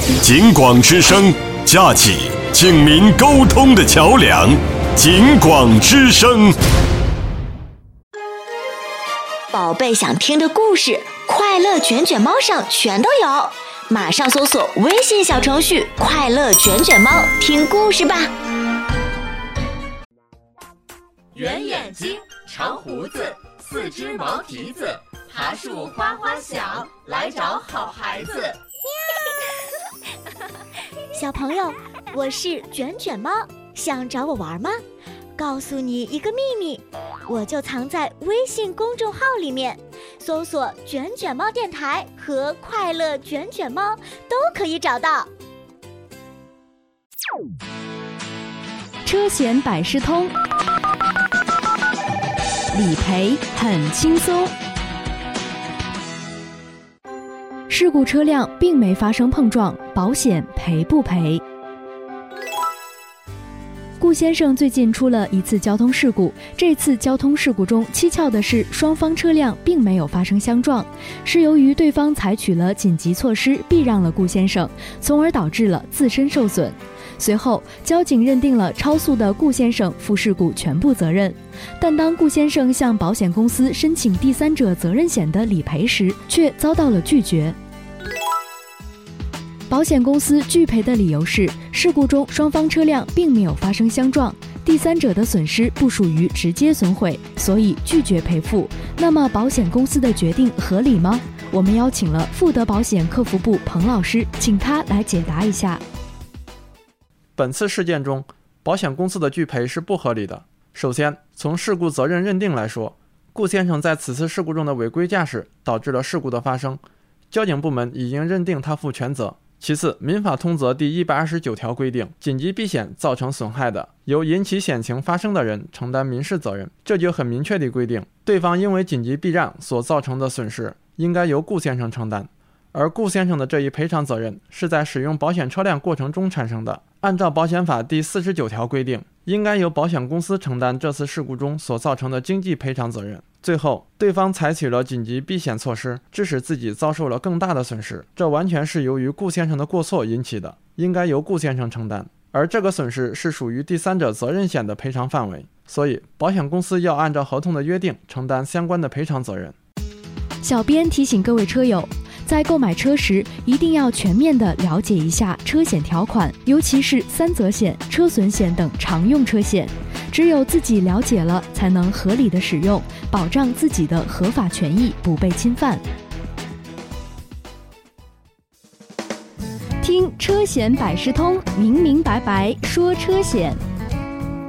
警广之声，架起警民沟通的桥梁。警广之声， 宝贝想听的故事，快乐卷卷猫上全都有，马上搜索微信小程序快乐卷卷猫听故事吧。 圆眼睛，长胡子，四只毛蹄子，爬树哗哗响，来找好孩子。 小朋友，我是卷卷猫，想找我玩吗？告诉你一个秘密，我就藏在微信公众号里面，搜索卷卷猫电台和快乐卷卷猫都可以找到。 车险百事通，理赔很轻松。事故车辆并没发生碰撞，保险赔不赔？顾先生最近出了一次交通事故，这次交通事故中蹊跷的是，双方车辆并没有发生相撞，是由于对方采取了紧急措施避让了顾先生，从而导致了自身受损。随后交警认定了超速的顾先生负事故全部责任，但当顾先生向保险公司申请第三者责任险的理赔时，却遭到了拒绝。保险公司拒赔的理由是，事故中双方车辆并没有发生相撞，第三者的损失不属于直接损毁，所以拒绝赔付。那么保险公司的决定合理吗？我们邀请了富德保险客服部彭老师，请他来解答一下。 本次事件中，保险公司的拒赔是不合理的。首先，从事故责任认定来说，顾先生在此次事故中的违规驾驶导致了事故的发生，交警部门已经认定他负全责。其次，民法通则第129条规定，紧急避险造成损害的，由引起险情发生的人承担民事责任。这就很明确地规定，对方因为紧急避让所造成的损失，应该由顾先生承担。而顾先生的这一赔偿责任是在使用保险车辆过程中产生的，按照保险法第49条规定，应该由保险公司承担这次事故中所造成的经济赔偿责任。最后，对方采取了紧急避险措施，致使自己遭受了更大的损失，这完全是由于顾先生的过错引起的，应该由顾先生承担。而这个损失是属于第三者责任险的赔偿范围，所以保险公司要按照合同的约定承担相关的赔偿责任。 小编提醒各位车友，在购买车时一定要全面地了解一下车险条款，尤其是三责险、车损险等常用车险。只有自己了解了，才能合理的使用，保障自己的合法权益不被侵犯。听车险百事通，明明白白说车险。